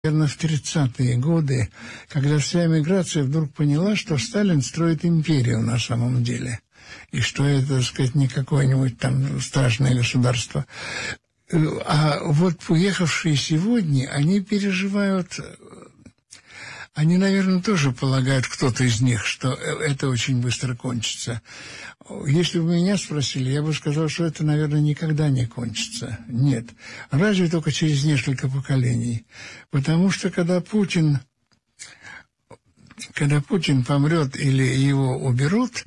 Наверное, в 30-е годы, когда вся эмиграция вдруг поняла, что Сталин строит империю на самом деле, и что это, так сказать, не какое-нибудь там страшное государство. А вот уехавшие сегодня, они переживают... Они, наверное, тоже полагают, кто-то из них, что это очень быстро кончится. Если бы меня спросили, я бы сказал, что это, наверное, никогда не кончится. Нет. Разве только через несколько поколений. Потому что когда Путин помрет или его уберут,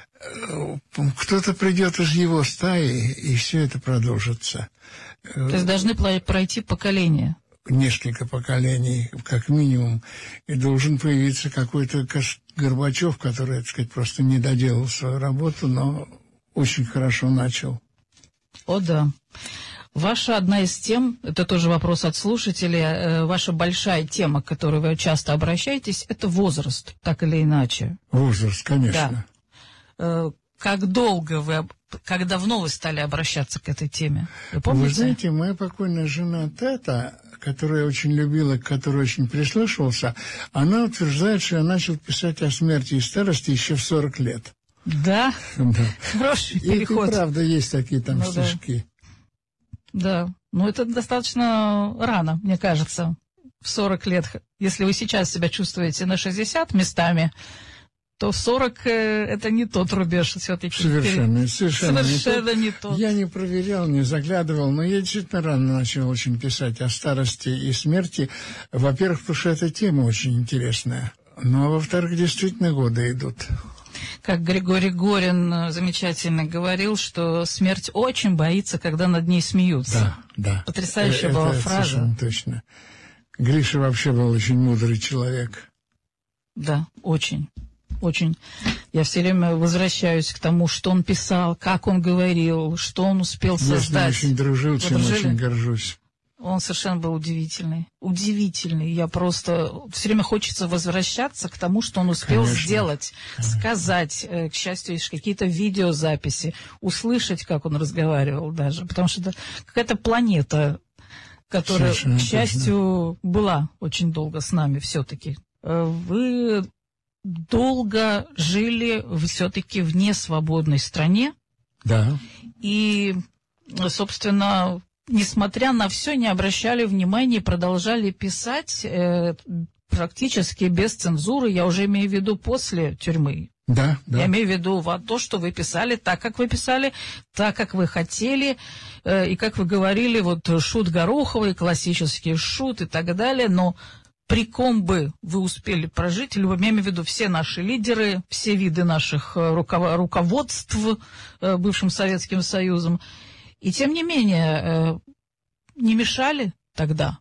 кто-то придет из его стаи, и все это продолжится. То есть должны пройти поколения? Несколько поколений, как минимум, и должен появиться какой-то Горбачев, который, так сказать, просто не доделал свою работу, но очень хорошо начал. О, да. Ваша одна из тем, это тоже вопрос от слушателей, ваша большая тема, к которой вы часто обращаетесь, это возраст, так или иначе. Возраст, конечно. Да. Как давно вы стали обращаться к этой теме? Вы помните? Вы знаете, моя покойная жена Тата, которую я очень любила, к которой очень прислушивался, она утверждает, что я начал писать о смерти и старости еще в 40 лет. Да? Да. Хороший переход. И правда есть такие там стишки. Да, но это достаточно рано, мне кажется, в 40 лет. Если вы сейчас себя чувствуете на 60 местами, то в 40 это не тот рубеж все-таки. Совершенно не тот. Я не проверял, не заглядывал, но я действительно рано начал очень писать о старости и смерти. Во-первых, потому что эта тема очень интересная. Ну, а во-вторых, действительно годы идут. Как Григорий Горин замечательно говорил, что смерть очень боится, когда над ней смеются. Да. Потрясающая была фраза. Совершенно точно. Гриша вообще был очень мудрый человек. Да, очень. Очень. Я все время возвращаюсь к тому, что он писал, как он говорил, что он успел создать. Я с ним очень дружил, чем очень горжусь. Он совершенно был удивительный. Удивительный. Я просто... Все время хочется возвращаться к тому, что он успел сделать, сказать. К счастью, есть какие-то видеозаписи. Услышать, как он разговаривал даже. Потому что это какая-то планета, которая, совершенно к счастью, была очень долго с нами все-таки. Вы... долго жили все-таки в несвободной стране. Да. И, собственно, несмотря на все, не обращали внимания и продолжали писать практически без цензуры. Я уже имею в виду после тюрьмы. Да. Я имею в виду то, что вы писали, так, как вы писали, так, как вы хотели. И, как вы говорили, вот шут Гороховый, классический шут и так далее, но... При ком бы вы успели прожить, или, я имею в виду, все наши лидеры, все виды наших руководств бывшим Советским Союзом, и тем не менее, не мешали тогда?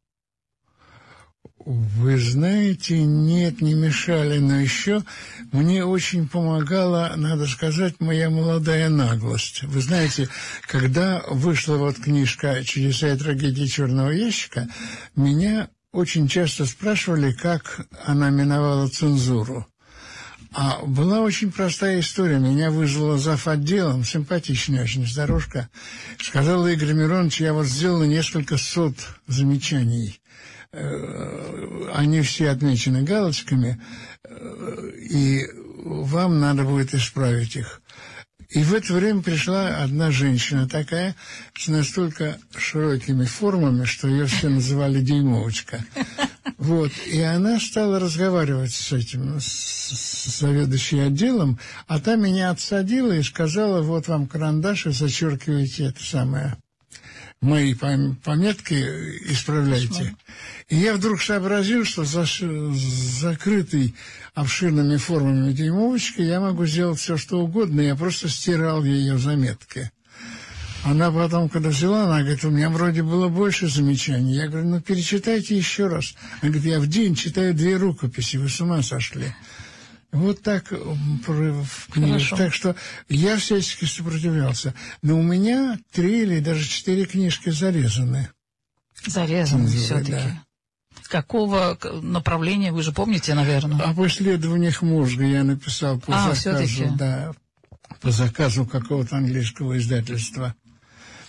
Вы знаете, нет, не мешали, но еще мне очень помогала, надо сказать, моя молодая наглость. Вы знаете, когда вышла вот книжка «Чудеса и трагедии черного ящика», меня... очень часто спрашивали, как она миновала цензуру. А была очень простая история. Меня вызвала зав. Отделом, симпатичная очень старушка. Сказала: Игорь Миронович, я вот сделала несколько сот замечаний. Они все отмечены галочками, и вам надо будет исправить их. И в это время пришла одна женщина такая, с настолько широкими формами, что ее все называли «дюймовочка». Вот. И она стала разговаривать с заведующей отделом, а та меня отсадила и сказала: вот вам карандаш, и зачеркивайте это самое. Мои пометки исправляйте. И я вдруг сообразил, что закрытый обширными формами дюймовочкой я могу сделать все, что угодно. Я просто стирал ее заметки. Она потом, когда взяла, она говорит: у меня вроде было больше замечаний. Я говорю: ну, перечитайте еще раз. Она говорит: я в день читаю 2 рукописи, вы с ума сошли. Вот так в книгах. Так что я всячески сопротивлялся. Но у меня 3 или даже 4 книжки зарезаны. Зарезаны все-таки. Да. Какого направления, вы же помните, наверное? Об исследованиях мозга я написал по заказу, да, по заказу какого-то английского издательства.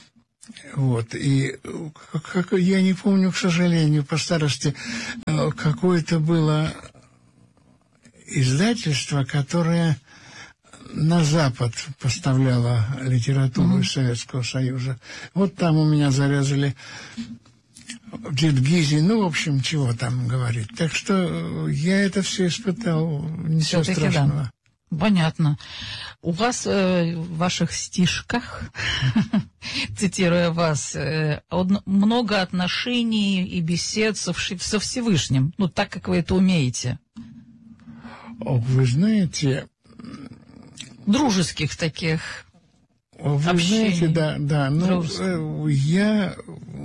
Вот, и я не помню, к сожалению, по старости, какое-то было издательство, которое на Запад поставляло литературу из Советского Союза. Вот там у меня зарезали Дед Гизи, ну, в общем, чего там говорить. Так что я это все испытал, ничего страшного. Да. Понятно. У вас в ваших стишках, цитируя вас, много отношений и бесед со Всевышним, ну, так как вы это умеете. Вы знаете... Дружеских таких общений. Вы знаете, да. Ну, я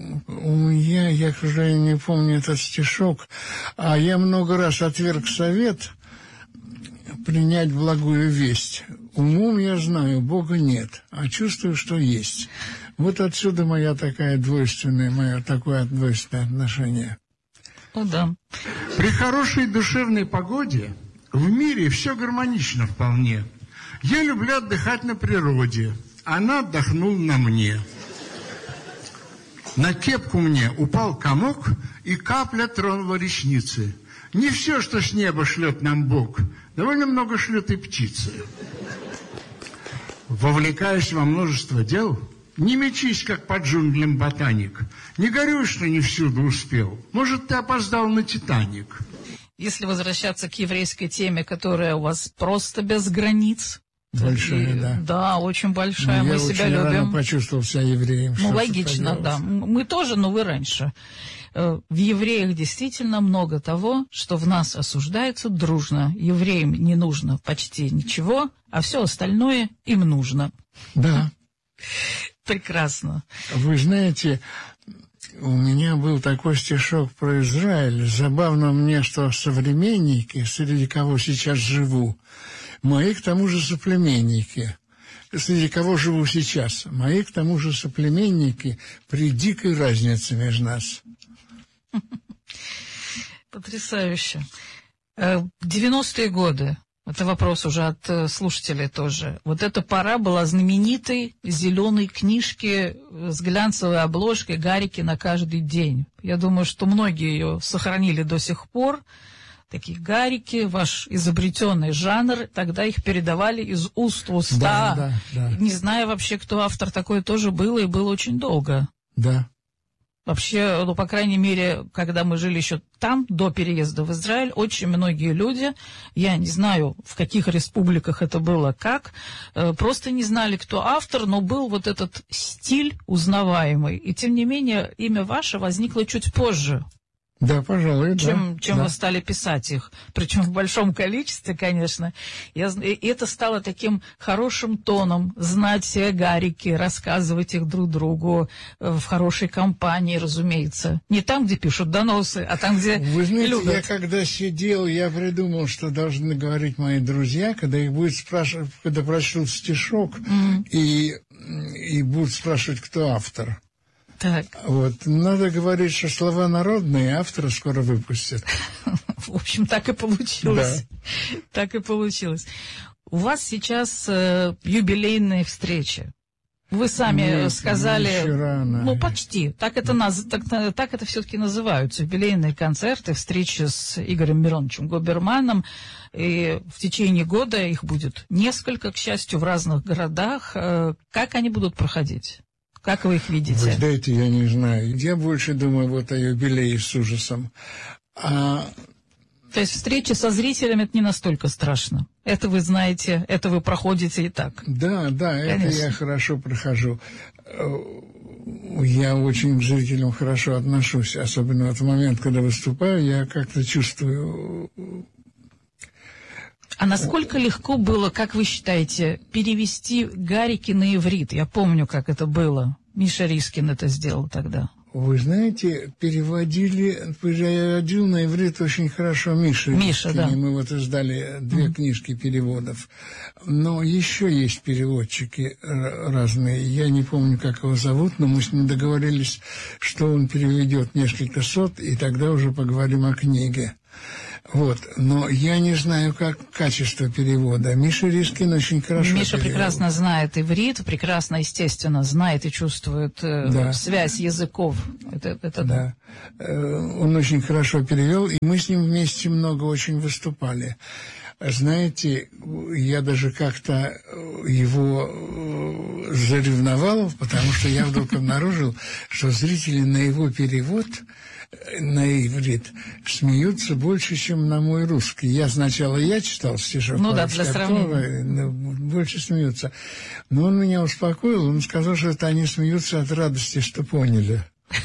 уже не помню этот стишок, а я много раз отверг совет принять благую весть. Умом я знаю, Бога нет, а чувствую, что есть. Вот отсюда мое такое двойственное отношение. О, да. При хорошей душевной погоде в мире все гармонично вполне. Я люблю отдыхать на природе, она отдохнула на мне. На кепку мне упал комок, и капля тронула ресницы. Не все, что с неба шлет нам Бог, довольно много шлет и птицы. Вовлекаясь во множество дел, не мечись, как по джунглям ботаник. Не горюй, что не всюду успел. Может, ты опоздал на «Титаник». Если возвращаться к еврейской теме, которая у вас просто без границ. Большая, да. Да, очень большая. Мы себя любим. Я рано почувствовал себя евреем. Ну, логично, да. Мы тоже, но вы раньше. В евреях действительно много того, что в нас осуждается дружно. Евреям не нужно почти ничего, а все остальное им нужно. Да. Прекрасно. Вы знаете, у меня был такой стишок про Израиль. Забавно мне, что современники, среди кого сейчас живу, мои к тому же соплеменники, среди кого живу сейчас, мои к тому же соплеменники, при дикой разнице между нас. Потрясающе. 90-е годы. Это вопрос уже от слушателей тоже. Вот эта пора была знаменитой зеленой книжки с глянцевой обложкой, гарики на каждый день. Я думаю, что многие ее сохранили до сих пор. Такие гарики, ваш изобретенный жанр, тогда их передавали из уст в уста. Да. Не зная вообще, кто автор, такое тоже было, и было очень долго. Да. Вообще, ну, по крайней мере, когда мы жили еще там, до переезда в Израиль, очень многие люди, я не знаю, в каких республиках это было, как, просто не знали, кто автор, но был вот этот стиль узнаваемый. И, тем не менее, имя ваше возникло чуть позже. Да, пожалуй, чем вы стали писать их. Причем в большом количестве, конечно. И это стало таким хорошим тоном. Знать все гарики, рассказывать их друг другу в хорошей компании, разумеется. Не там, где пишут доносы, а там, где Вы знаете, любят. я когда сидел, я придумал, что должны говорить мои друзья, когда их будут спрашивать, когда прочтут стишок, и будут спрашивать, кто автор. Так. Вот. Надо говорить, что слова народные, авторы скоро выпустят. В общем, так и получилось. Да. Так и получилось. У вас сейчас юбилейные встречи. Вы сами сказали... Еще рано. Ну, почти. Так это все-таки называются. Юбилейные концерты, встречи с Игорем Мироновичем Губерманом. И в течение года их будет несколько, к счастью, в разных городах. Как они будут проходить? Как вы их видите? Вы знаете, я не знаю. Я больше думаю вот о юбилее с ужасом. То есть встречи со зрителями — это не настолько страшно. Это вы знаете, это вы проходите и так. Да, конечно. Это я хорошо прохожу. Я очень к зрителям хорошо отношусь. Особенно в момент, когда выступаю, я как-то чувствую... А насколько легко было, как вы считаете, перевести гарики на иврит? Я помню, как это было. Миша Рискин это сделал тогда. Вы знаете, переводил на иврит очень хорошо Миша Рискин. Да. Мы вот издали 2 книжки переводов. Но еще есть переводчики разные. Я не помню, как его зовут, но мы с ним договорились, что он переведет несколько сот, и тогда уже поговорим о книге. Вот, но я не знаю, как качество перевода. Миша Рискин очень хорошо Миша перевел. прекрасно знает иврит, прекрасно, естественно, знает и чувствует связь языков. Это да. Он очень хорошо перевел, и мы с ним вместе много очень выступали. Знаете, я даже как-то его заревновал, потому что я вдруг обнаружил, что зрители на его перевод на иврит смеются больше, чем на мой русский. Сначала читал стишок, для сравнения. Больше смеются. Но он меня успокоил, он сказал, что это они смеются от радости, что поняли.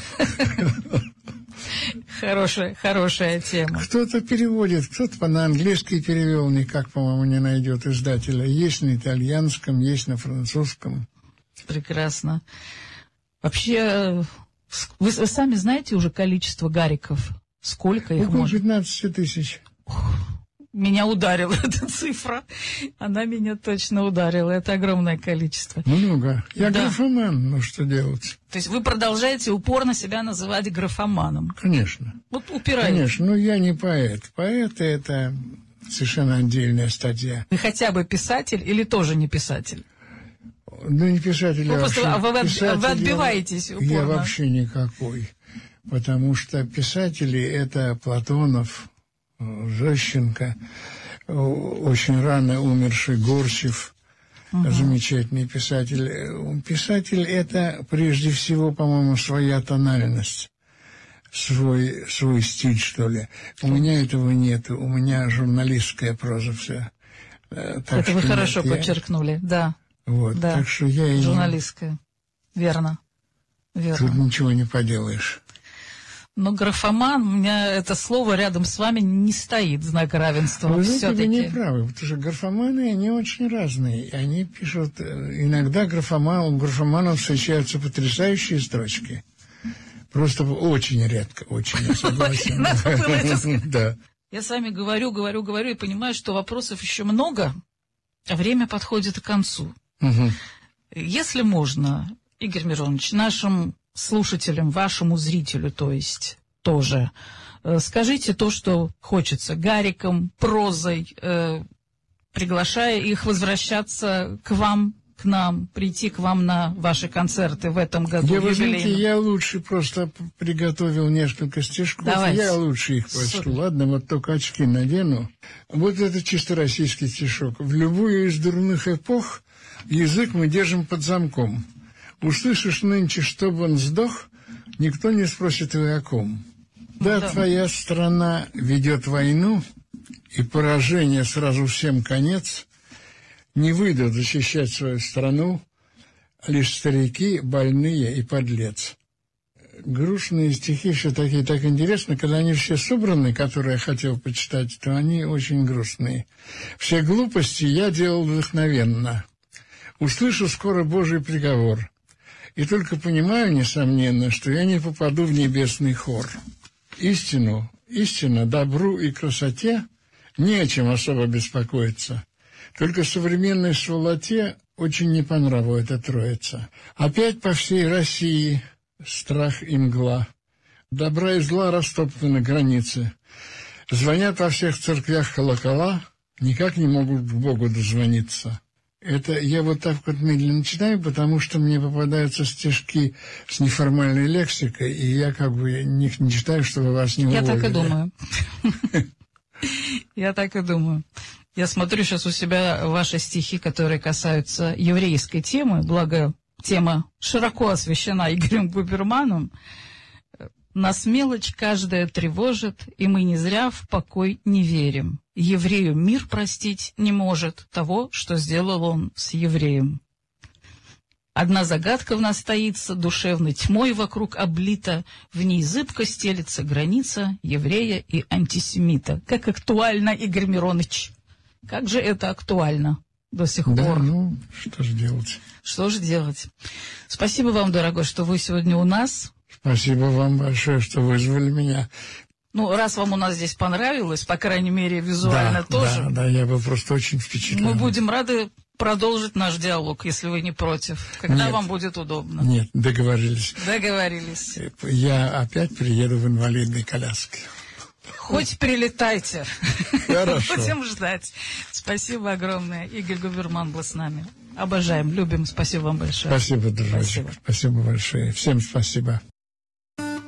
Хорошая тема. Кто-то переводит, кто-то на английский перевел, никак, по-моему, не найдет издателя. Есть на итальянском, есть на французском. Прекрасно. Вообще, вы сами знаете уже количество гариков? Сколько их около может? 15 тысяч. Меня ударила эта цифра. Она меня точно ударила. Это огромное количество. Много. Я графоман, ну что делать? То есть вы продолжаете упорно себя называть графоманом? Конечно. Вот упираетесь. Конечно, но я не поэт. Поэты — это совершенно отдельная статья. Вы хотя бы писатель или тоже не писатель? Ну, не писатель, вы вообще. Вы отбиваетесь упорно. Я вообще никакой. Потому что писатели — это Платонов, Зощенко, очень рано умерший Горчев, замечательный писатель. Писатель — это прежде всего, по-моему, своя тональность, свой стиль, что ли. У меня этого нет, у меня журналистская проза вся. Это вы хорошо подчеркнули, да. Вот, да. Так что я и... Журналистская, верно. Тут ничего не поделаешь. Но графоман, у меня это слово рядом с вами не стоит, знак равенства. Вы знаете, вы не правы, потому что графоманы, они очень разные. Они пишут, иногда у графоманов встречаются потрясающие строчки. Просто очень редко, очень, я согласен. Да. Я с вами говорю и понимаю, что вопросов еще много, а время подходит к концу. Если можно, Игорь Миронович, нашим слушателям, вашему зрителю, то есть тоже, скажите то, что хочется, гариком, прозой, приглашая их возвращаться к вам, к нам, прийти к вам на ваши концерты в этом году. Я лучше просто приготовил несколько стишков. Давайте. Я лучше их прочту. Ладно, вот только очки надену. Вот это чисто российский стишок. В любую из дурных эпох язык мы держим под замком. Услышишь нынче, чтобы он сдох, никто не спросит, вы о ком. Да, твоя страна ведет войну, и поражение сразу всем конец. Не выйдут защищать свою страну лишь старики, больные и подлец. Грустные стихи все такие, так интересно, когда они все собраны, которые я хотел почитать, то они очень грустные. Все глупости я делал вдохновенно. Услышу скоро Божий приговор. И только понимаю, несомненно, что я не попаду в небесный хор. Истина, добру и красоте не о чем особо беспокоиться. Только современной сволоте очень не по нраву эта троица. Опять по всей России страх и мгла. Добра и зла растоптаны границы. Звонят во всех церквях колокола, никак не могут к Богу дозвониться. Это я вот так вот медленно читаю, потому что мне попадаются стишки с неформальной лексикой, и я как бы не читаю, чтобы вас не уволили. Я так и думаю. Я так и думаю. Я смотрю сейчас у себя ваши стихи, которые касаются еврейской темы, благо тема широко освещена Игорем Губерманом. Нас мелочь каждая тревожит, и мы не зря в покой не верим. Еврею мир простить не может того, что сделал он с евреем. Одна загадка в нас таится, душевной тьмой вокруг облита, в ней зыбко стелится граница еврея и антисемита. Как актуально, Игорь Миронович! Как же это актуально до сих пор? Да, ну, что же делать? Что же делать? Спасибо вам, дорогой, что вы сегодня у нас. Спасибо вам большое, что вызвали меня. Ну, раз вам у нас здесь понравилось, по крайней мере, визуально тоже. Да, я был просто очень впечатлен. Мы будем рады продолжить наш диалог, если вы не против. Когда вам будет удобно. Нет, договорились. Договорились. Я опять приеду в инвалидной коляске. Хоть прилетайте. Хорошо. Будем ждать. Спасибо огромное. Игорь Губерман был с нами. Обожаем, любим. Спасибо вам большое. Спасибо, дружочек. Спасибо большое. Всем спасибо.